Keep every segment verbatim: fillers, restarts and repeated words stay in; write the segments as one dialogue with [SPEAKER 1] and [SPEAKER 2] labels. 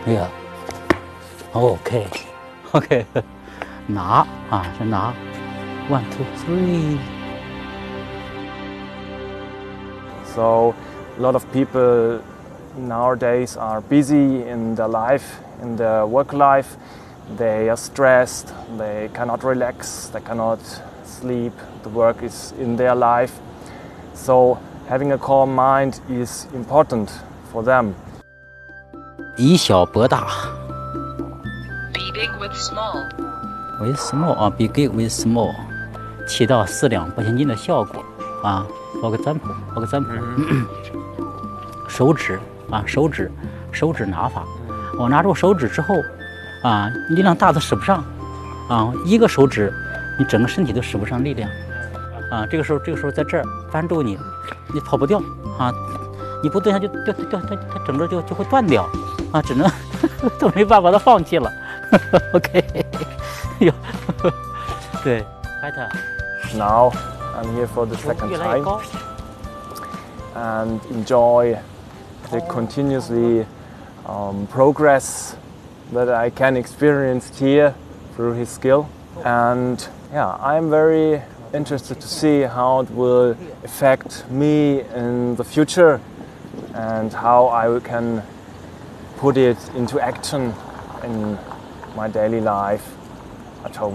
[SPEAKER 1] Yeah. OK. OK. 拿啊，是拿。One, two, three.
[SPEAKER 2] So, a lot of people nowadays are busy in their life, in their work life. They are stressed, they cannot relax, they cannot sleep. The work is in their life. So, having a calm mind is important for them.
[SPEAKER 1] 以小博大。
[SPEAKER 3] Be big with small.
[SPEAKER 1] With small 啊 ，be big with small， 起到四两拨千斤的效果啊。For example, for example， 手指啊，手指，手指拿法。我拿住手指之后，啊，力量大的使不上，啊，一个手指，你整个身体都使不上力量，啊，这个时候，这个时候在这儿扳住你，你跑不掉啊，你不蹲下就掉掉掉，它整个就就会断掉，啊，只能都没办法把它放弃了。OK， 哟，对 ，better。
[SPEAKER 2] Now I'm here for the second time and enjoy the continuously um, progress that I can experience here through his skill. And yeah, I'm very interested to see how it will affect me in the future and how I can put it into action in my daily life at home.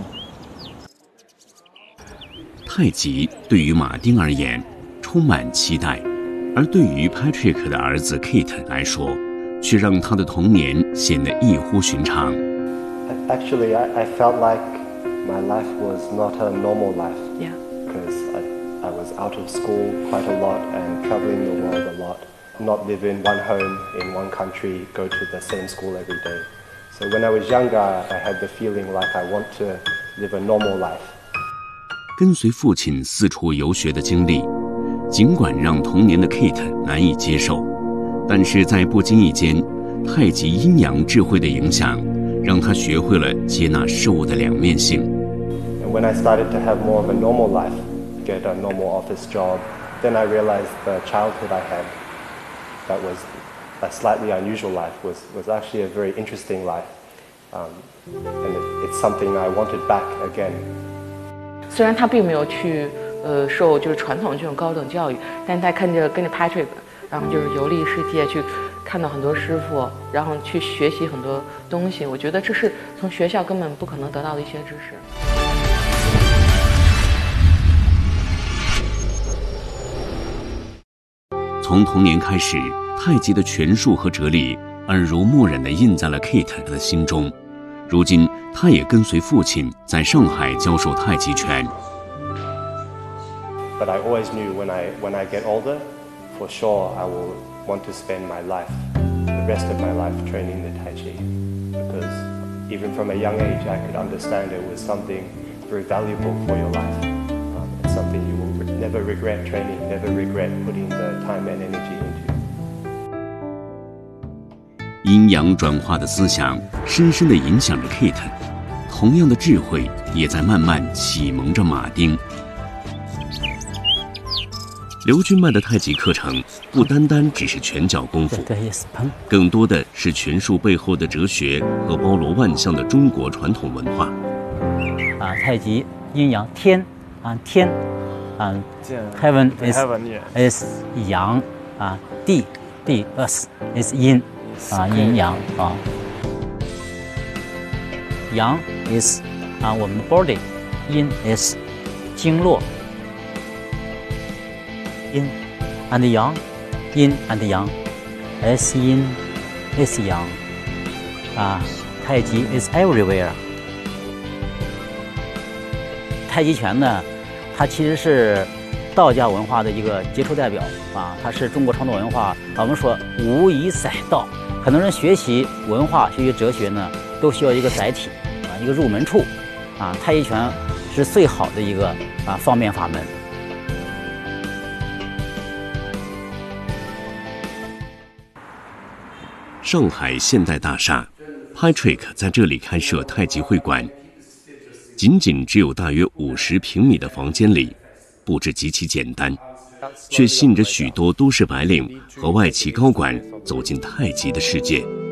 [SPEAKER 4] 太极对于马丁而言充满期待，而对于 Patrick 的儿子 Kate 来说，却让他的童年显得异乎寻常。
[SPEAKER 5] Actually, I, I felt like my life was not a normal life.
[SPEAKER 3] Yeah.
[SPEAKER 5] Because I, I was out of school quite a lot and traveling the world a lot. Not live in one home, in one country, go to the same school every day. So when I was younger, I had the feeling like I want to live a normal life.
[SPEAKER 4] 跟随父亲四处游学的经历，尽管让童年的 Kate 难以接受，但是在不经意间，太极阴阳智慧的影响，让他学会了接纳事物的两面性。
[SPEAKER 5] And when I started to have more of a normal life, get a normal office job, then I realized the childhood I had, that was a slightly unusual life, was, was actually a very interesting life. Um, and it, it's something I wanted back again.
[SPEAKER 6] 虽然他并没有去呃受就是传统这种高等教育，但是他看着跟着 Patrick， 然后就是游历世界，去看到很多师傅，然后去学习很多东西。我觉得这是从学校根本不可能得到的一些知识。
[SPEAKER 4] 从童年开始，太极的权术和哲理耳濡目染地印在了 Kate 的心中。如今，他也跟随父亲在上海教授太极拳。
[SPEAKER 5] But I always knew when I when I get older, for sure I will want to spend my life, the rest of my life, training the Tai Chi, because even from a young age I could understand it was something very valuable for your life. Um, it's something you will re- never regret training, never regret putting the time and energy into.
[SPEAKER 4] 阴阳转化的思想深深地影响着 Kate， 同样的智慧也在慢慢启蒙着马丁。刘军迈的太极课程不单单只是拳脚功夫，更多的是拳术背后的哲学和包罗万象的中国传统文化。
[SPEAKER 1] 啊，太极阴阳天啊天啊 ，heaven is is 阳啊，地地 earth is 阴。啊，阴阳啊，阳 is 啊我们的 body， 阴 is 经络，阴 and 阳，阴 and 阳 ，s 阴 is 阳，啊，太极 is everywhere。太极拳呢，它其实是道家文化的一个杰出代表啊，它是中国传统文化，我们说无以载道。很多人学习文化、学习哲学呢，都需要一个载体啊，一个入门处啊。太极拳是最好的一个啊方便法门。
[SPEAKER 4] 上海现代大厦 ，Patrick 在这里开设太极会馆，仅仅只有大约五十平米的房间里，布置极其简单。却吸引着许多都市白领和外企高管走进太极的世界。